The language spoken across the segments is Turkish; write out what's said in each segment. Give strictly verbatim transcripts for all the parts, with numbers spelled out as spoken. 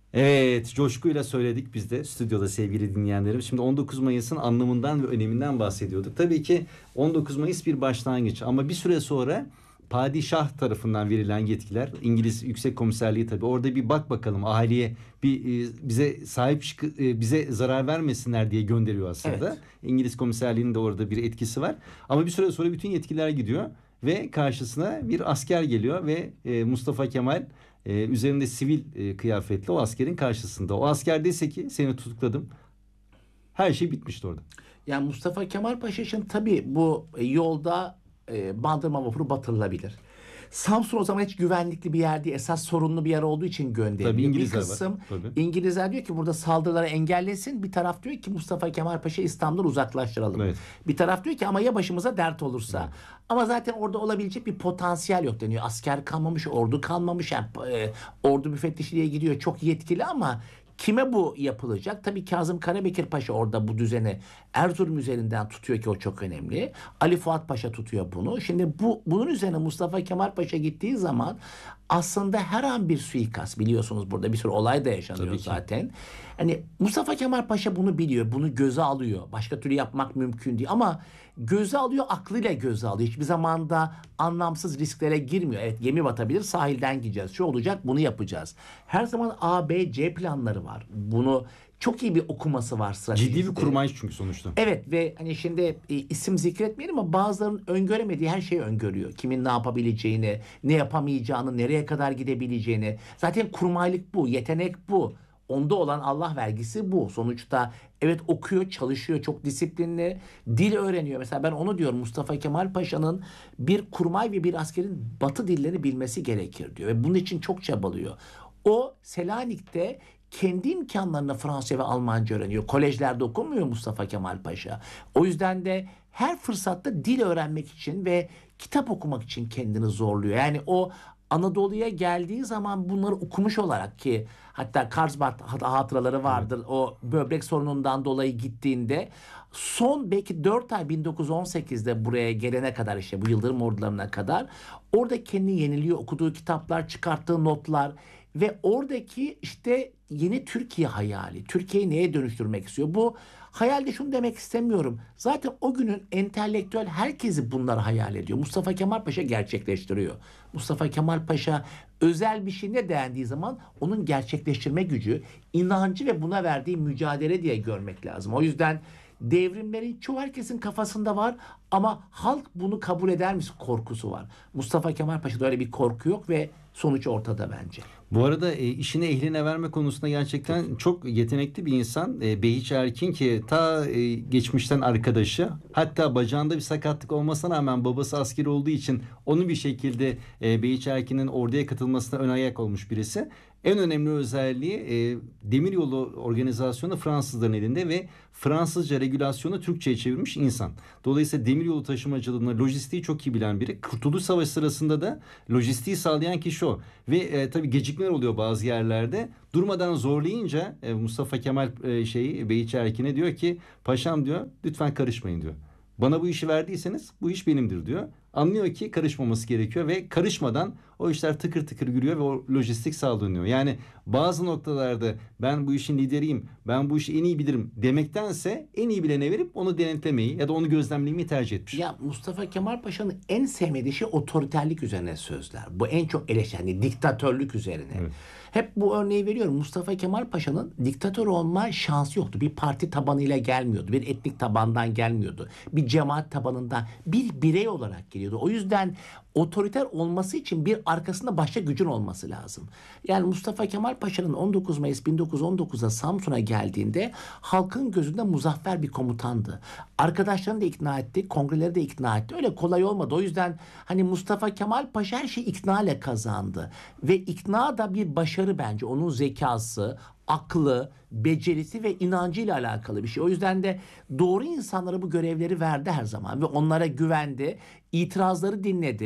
Evet, coşkuyla söyledik biz de stüdyoda sevgili dinleyenlerim. Şimdi on dokuz Mayıs'ın anlamından ve öneminden bahsediyorduk. Tabii ki on dokuz Mayıs bir başlangıç ama bir süre sonra padişah tarafından verilen yetkiler, İngiliz Yüksek Komiserliği tabii orada bir bak bakalım ahaliye bir e, bize sahip çıkı, e, bize zarar vermesinler diye gönderiyor aslında. Evet. İngiliz Komiserliği'nin de orada bir etkisi var. Ama bir süre sonra bütün yetkiler gidiyor ve karşısına bir asker geliyor ve e, Mustafa Kemal Ee, üzerinde sivil e, kıyafetli o askerin karşısında. O asker dese ki seni tutukladım. Her şey bitmişti orada. Yani Mustafa Kemal Paşa için tabii bu e, yolda e, Bandırma vapuru batırılabilir. Samsun o zaman hiç güvenlikli bir yer değil. Esas sorunlu bir yer olduğu için gönderiliyor. Tabii Bir İngilizler kısım var. Tabii. İngilizler diyor ki burada saldırıları engellesin. Bir taraf diyor ki Mustafa Kemal Paşa İstanbul'dan uzaklaştıralım. Evet. Bir taraf diyor ki ama ya başımıza dert olursa. Evet. Ama zaten orada olabilecek bir potansiyel yok deniyor. Asker kalmamış, ordu kalmamış. Yani, e, ordu müfettişliğe gidiyor çok yetkili ama kime bu yapılacak? Tabii Kazım Karabekir Paşa orada bu düzeni Erzurum üzerinden tutuyor ki o çok önemli. Ali Fuat Paşa tutuyor bunu. Şimdi bu bunun üzerine Mustafa Kemal Paşa gittiği zaman aslında her an bir suikast, biliyorsunuz burada bir sürü olay da yaşanıyor zaten. Hani Mustafa Kemal Paşa bunu biliyor, bunu göze alıyor. Başka türlü yapmak mümkün değil ama göze alıyor, aklıyla göze alıyor. Hiçbir zaman da anlamsız risklere girmiyor. Evet, gemi batabilir, sahilden gideceğiz. Şu olacak, bunu yapacağız. Her zaman A, B, C planları var. Bunu çok iyi bir okuması var stratejide. Ciddi bir kurmay çünkü sonuçta. Evet ve hani şimdi e, isim zikretmeyelim ama bazılarının öngöremediği her şeyi öngörüyor. Kimin ne yapabileceğini, ne yapamayacağını, nereye kadar gidebileceğini. Zaten kurmaylık bu, yetenek bu. Onda olan Allah vergisi bu. Sonuçta evet okuyor, çalışıyor, çok disiplinli. Dil öğreniyor. Mesela ben onu diyorum, Mustafa Kemal Paşa'nın bir kurmay ve bir askerin batı dillerini bilmesi gerekir diyor. Ve bunun için çok çabalıyor. O Selanik'te kendi imkanlarına Fransızca ve Almanca öğreniyor. Kolejlerde okumuyor Mustafa Kemal Paşa. O yüzden de her fırsatta dil öğrenmek için ve kitap okumak için kendini zorluyor. Yani o Anadolu'ya geldiği zaman bunları okumuş olarak, ki hatta Karlsbad hatıraları vardır. O böbrek sorunundan dolayı gittiğinde son belki dört ay bin dokuz yüz on sekizde buraya gelene kadar, işte bu Yıldırım ordularına kadar orada kendini yeniliyor. Okuduğu kitaplar, çıkarttığı notlar ve oradaki işte yeni Türkiye hayali. Türkiye'yi neye dönüştürmek istiyor? Bu hayalde şunu demek istemiyorum. Zaten o günün entelektüel herkesi bunları hayal ediyor. Mustafa Kemal Paşa gerçekleştiriyor. Mustafa Kemal Paşa özel bir şey ne dendiği zaman onun gerçekleştirme gücü, inancı ve buna verdiği mücadele diye görmek lazım. O yüzden devrimlerin çoğu herkesin kafasında var ama halk bunu kabul eder mi korkusu var. Mustafa Kemal Paşa'da öyle bir korku yok ve sonuç ortada bence. Bu arada e, işini ehline verme konusunda gerçekten çok, çok yetenekli bir insan. E, Behiç Erkin ki ta e, geçmişten arkadaşı. Hatta bacağında bir sakatlık olmasına rağmen babası asker olduğu için onu bir şekilde e, Behiç Erkin'in orduya katılmasına ön ayak olmuş birisi. En önemli özelliği e, demiryolu organizasyonu Fransızların elinde ve Fransızca regülasyonu Türkçe'ye çevirmiş insan. Dolayısıyla demiryolu taşımacılığını, lojistiği çok iyi bilen biri. Kurtuluş Savaşı sırasında da lojistiği sağlayan kişi o. Ve e, tabii gecikmeler oluyor bazı yerlerde. Durmadan zorlayınca e, Mustafa Kemal e, şeyi Behiç Erkin'e diyor ki paşam diyor lütfen karışmayın diyor. Bana bu işi verdiyseniz bu iş benimdir diyor. Anlıyor ki karışmaması gerekiyor ve karışmadan o işler tıkır tıkır yürüyor ve o lojistik sağlanıyor. Yani bazı noktalarda ben bu işin lideriyim, ben bu işi en iyi bilirim demektense en iyi bilene verip onu denetlemeyi ya da onu gözlemlemeyi tercih etmiş. Ya Mustafa Kemal Paşa'nın en sevmediği şey otoriterlik üzerine sözler. Bu en çok eleştiri, yani diktatörlük üzerine. Evet. Hep bu örneği veriyorum. Mustafa Kemal Paşa'nın diktatör olma şansı yoktu. Bir parti tabanıyla gelmiyordu. Bir etnik tabandan gelmiyordu. Bir cemaat tabanından, bir birey olarak geliyordu. O yüzden otoriter olması için bir arkasında başka gücün olması lazım. Yani Mustafa Kemal Paşa'nın on dokuz Mayıs bin dokuz yüz on dokuzda Samsun'a geldiğinde halkın gözünde muzaffer bir komutandı. Arkadaşlarını da ikna etti, kongreleri de ikna etti. Öyle kolay olmadı. O yüzden hani Mustafa Kemal Paşa her şeyi ikna ile kazandı. Ve ikna da bir başarı bence. Onun zekası, aklı, becerisi ve inancıyla alakalı bir şey. O yüzden de doğru insanlara bu görevleri verdi her zaman ve onlara güvendi, itirazları dinledi.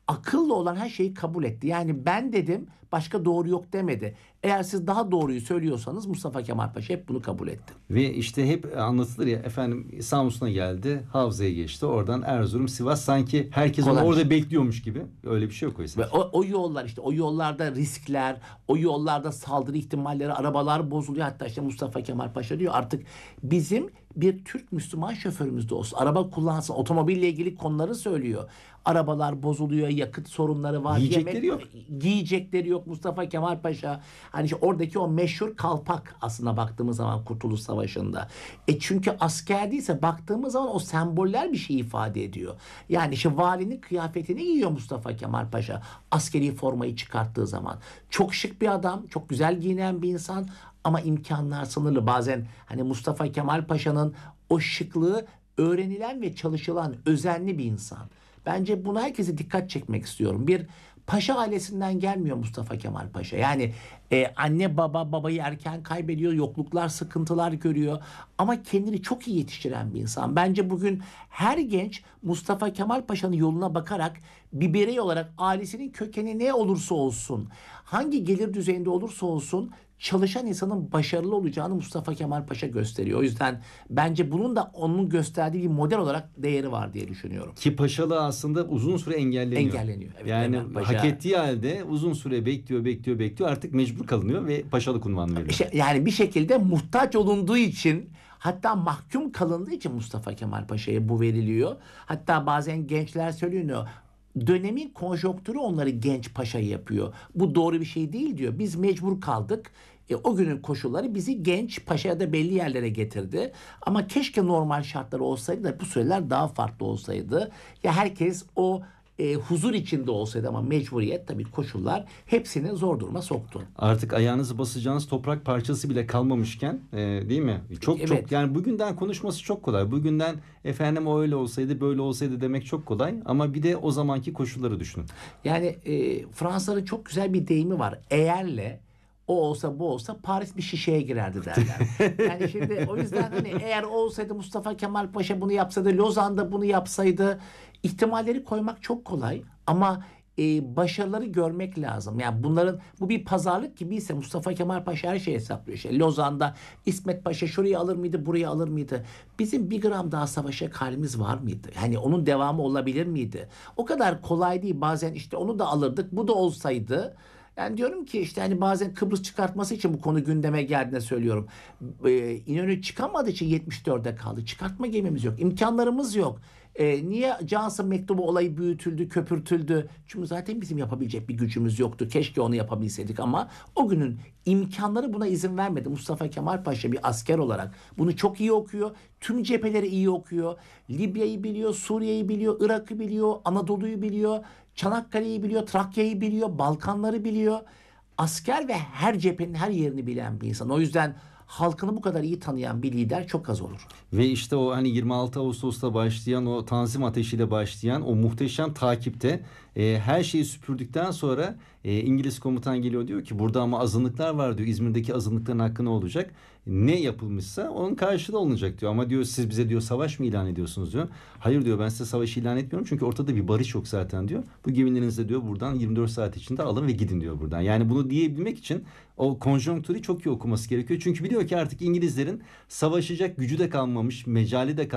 akıllı olan her şeyi kabul etti. Yani ben dedim, başka doğru yok demedi. Eğer siz daha doğruyu söylüyorsanız Mustafa Kemal Paşa hep bunu kabul etti. Ve işte hep anlatılır ya, efendim Samsun'a geldi, Havza'ya geçti, oradan Erzurum, Sivas, sanki herkes onu Kolay. orada bekliyormuş gibi. Öyle bir şey yok oysa. Ve o, o yollar, işte o yollarda riskler, o yollarda saldırı ihtimalleri, arabalar bozuluyor. Hatta işte Mustafa Kemal Paşa diyor, artık bizim bir Türk Müslüman şoförümüz de olsun. Araba kullansın. Otomobille ilgili konuları söylüyor. Arabalar bozuluyor, yakıt sorunları var. Yiyecekleri yok. Giyecekleri yok Mustafa Kemal Paşa. Hani işte oradaki o meşhur kalpak, aslında baktığımız zaman Kurtuluş Savaşı'nda. E çünkü asker değilse, baktığımız zaman o semboller bir şey ifade ediyor. Yani işte valinin kıyafetini giyiyor Mustafa Kemal Paşa askeri formayı çıkarttığı zaman. Çok şık bir adam, çok güzel giyinen bir insan ama imkanlar sınırlı. Bazen hani Mustafa Kemal Paşa'nın o şıklığı öğrenilen ve çalışılan özenli bir insan. Bence buna herkese dikkat çekmek istiyorum. Bir paşa ailesinden gelmiyor Mustafa Kemal Paşa. Yani e, anne baba babayı erken kaybediyor, yokluklar, sıkıntılar görüyor. Ama kendini çok iyi yetiştiren bir insan. Bence bugün her genç Mustafa Kemal Paşa'nın yoluna bakarak bir birey olarak ailesinin kökeni ne olursa olsun, hangi gelir düzeyinde olursa olsun, çalışan insanın başarılı olacağını Mustafa Kemal Paşa gösteriyor. O yüzden bence bunun da onun gösterdiği bir model olarak değeri var diye düşünüyorum. Ki paşalığı aslında uzun süre engelleniyor. Engelleniyor. Evet, yani Enver Paşa- hak ettiği halde uzun süre bekliyor, bekliyor, bekliyor. Artık mecbur kalınıyor ve paşalık unvanı veriliyor. İşte yani bir şekilde muhtaç olunduğu için, hatta mahkum kalındığı için Mustafa Kemal Paşa'ya bu veriliyor. Hatta bazen gençler söylüyor, dönemin konjonktürü onları genç paşa yapıyor. Bu doğru bir şey değil diyor. Biz mecbur kaldık. E, o günün koşulları bizi genç paşaya da belli yerlere getirdi. Ama keşke normal şartlar olsaydı da bu süreler daha farklı olsaydı. Ya herkes o e, huzur içinde olsaydı, ama mecburiyet, tabii koşullar hepsini zor duruma soktu. Artık ayağınızı basacağınız toprak parçası bile kalmamışken, e, değil mi? Çok Evet. çok, yani bugünden konuşması çok kolay. Bugünden efendim o öyle olsaydı, böyle olsaydı demek çok kolay. Ama bir de o zamanki koşulları düşünün. Yani e, Fransızların çok güzel bir deyimi var. Eğerle o olsa bu olsa Paris bir şişeye girerdi derler. Yani şimdi o yüzden hani eğer o olsaydı, Mustafa Kemal Paşa bunu yapsaydı, Lozan'da bunu yapsaydı, ihtimalleri koymak çok kolay ama e, başarıları görmek lazım. Yani bunların, bu bir pazarlık gibiyse Mustafa Kemal Paşa her şeyi hesaplıyor. İşte Lozan'da İsmet Paşa şurayı alır mıydı, burayı alır mıydı? Bizim bir gram daha savaşacak halimiz var mıydı? Yani onun devamı olabilir miydi? O kadar kolay değil. Bazen işte onu da alırdık, bu da olsaydı. Yani diyorum ki işte hani bazen Kıbrıs çıkartması için bu konu gündeme geldiğinde söylüyorum. Ee, İnönü çıkamadığı için yetmiş dörde kaldı. Çıkartma gemimiz yok. İmkanlarımız yok. Ee, niye Johnson mektubu olayı büyütüldü, köpürtüldü? Çünkü zaten bizim yapabilecek bir gücümüz yoktu. Keşke onu yapabilseydik ama o günün imkanları buna izin vermedi. Mustafa Kemal Paşa bir asker olarak bunu çok iyi okuyor. Tüm cepheleri iyi okuyor. Libya'yı biliyor, Suriye'yi biliyor, Irak'ı biliyor, Anadolu'yu biliyor. Çanakkale'yi biliyor, Trakya'yı biliyor, Balkanları biliyor. Asker ve her cephenin her yerini bilen bir insan. O yüzden halkını bu kadar iyi tanıyan bir lider çok az olur. Ve işte o hani yirmi altı Ağustos'ta başlayan, o Tanzim ateşiyle başlayan o muhteşem takipte e, her şeyi süpürdükten sonra e, İngiliz komutan geliyor, diyor ki burada ama azınlıklar var diyor. İzmir'deki azınlıkların hakkı ne olacak? Ne yapılmışsa onun karşılığı alınacak diyor. Ama diyor siz bize diyor savaş mı ilan ediyorsunuz diyor. Hayır diyor, ben size savaş ilan etmiyorum çünkü ortada bir barış yok zaten diyor. Bu gemilerinizi diyor buradan yirmi dört saat içinde alın ve gidin diyor buradan. Yani bunu diyebilmek için o konjonktürü çok iyi okuması gerekiyor. Çünkü biliyor ki artık İngilizlerin savaşacak gücü de kalmamış, mecali de kalmamış.